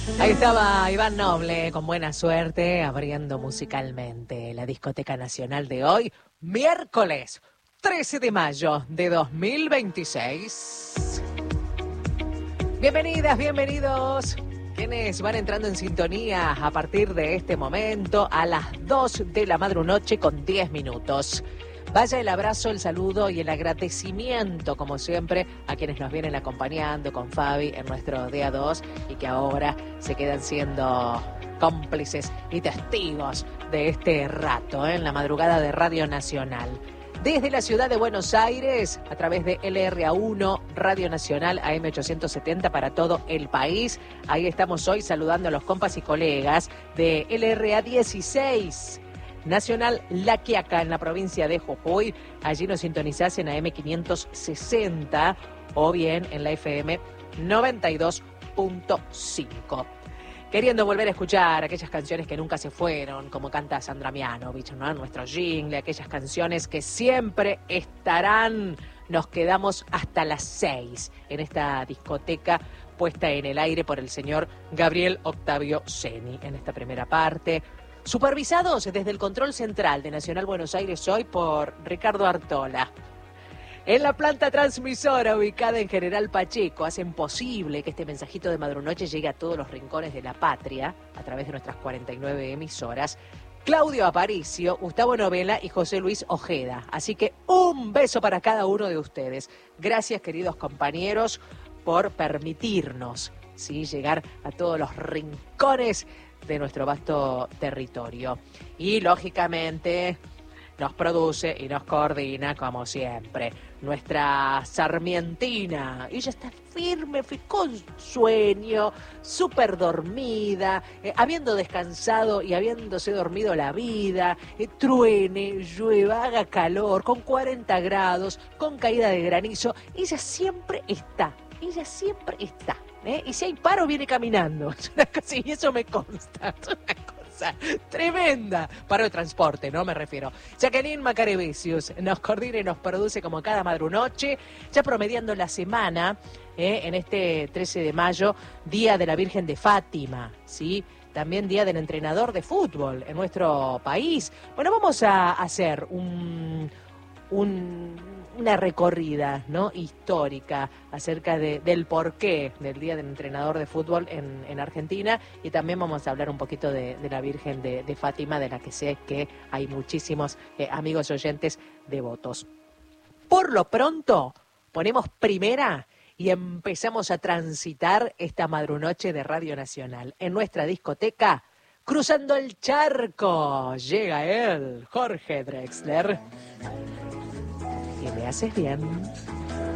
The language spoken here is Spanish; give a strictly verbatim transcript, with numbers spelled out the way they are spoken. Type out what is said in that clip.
Ahí estaba Iván Noble con Buena Suerte abriendo musicalmente la discoteca nacional de hoy, miércoles trece de mayo de dos mil veintiséis. Bienvenidas, bienvenidos. Quienes van entrando en sintonía a partir de este momento a las dos de la madrunoche con diez minutos. Vaya el abrazo, el saludo y el agradecimiento, como siempre, a quienes nos vienen acompañando con Fabi en nuestro día dos y que ahora se quedan siendo cómplices y testigos de este rato, ¿eh? En la madrugada de Radio Nacional. Desde la ciudad de Buenos Aires, a través de L R A uno, Radio Nacional A M ochocientos setenta para todo el país. Ahí estamos hoy saludando a los compas y colegas de L R A dieciséis. Nacional La Quiaca, en la provincia de Jujuy. Allí nos sintonizás en A M quinientos sesenta o bien en la F M noventa y dos punto cinco. Queriendo volver a escuchar aquellas canciones que nunca se fueron, como canta Sandra Mianovich, ¿no? Nuestro jingle, aquellas canciones que siempre estarán. Nos quedamos hasta las seis en esta discoteca puesta en el aire por el señor Gabriel Octavio Ceni en esta primera parte. Supervisados desde el control central de Nacional Buenos Aires hoy por Ricardo Artola. En la planta transmisora ubicada en General Pacheco hacen posible que este mensajito de madrunoche llegue a todos los rincones de la patria a través de nuestras cuarenta y nueve emisoras. Claudio Aparicio, Gustavo Novela y José Luis Ojeda. Así que un beso para cada uno de ustedes. Gracias, queridos compañeros, por permitirnos, ¿sí?, llegar a todos los rincones de nuestro vasto territorio. Y lógicamente nos produce y nos coordina, como siempre, nuestra sarmientina. Ella está firme, con sueño, súper dormida, eh, habiendo descansado y habiéndose dormido la vida, eh, truene, llueva, haga calor, con cuarenta grados, con caída de granizo. Ella siempre está, ella siempre está. ¿Eh? Y si hay paro, viene caminando. Es una cosa, y eso me consta. Es una cosa tremenda. Paro de transporte, ¿no? Me refiero. Jacqueline Macarebesius nos coordina y nos produce como cada madrunoche, ya promediando la semana, ¿eh? En este trece de mayo, Día de la Virgen de Fátima, ¿sí? También Día del Entrenador de Fútbol en nuestro país. Bueno, vamos a hacer un... un una recorrida, ¿no?, histórica acerca de, del porqué del Día del Entrenador de Fútbol en, en Argentina, y también vamos a hablar un poquito de, de la Virgen de, de Fátima, de la que sé que hay muchísimos eh, amigos oyentes devotos. Por lo pronto, ponemos primera y empezamos a transitar esta madrunoche de Radio Nacional en nuestra discoteca. Cruzando el charco, llega él, Jorge Drexler. Y me haces bien.